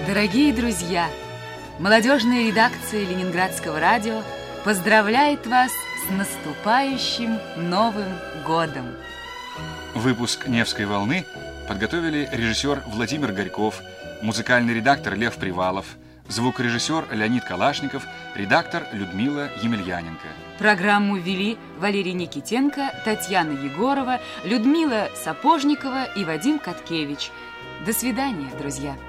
Дорогие друзья, молодежная редакция Ленинградского радио поздравляет вас с наступающим Новым годом! Выпуск «Невской волны» подготовили режиссер Владимир Горьков, музыкальный редактор Лев Привалов, звукорежиссер Леонид Калашников, редактор Людмила Емельяненко. Программу вели Валерий Никитенко, Татьяна Егорова, Людмила Сапожникова и Вадим Коткевич. До свидания, друзья!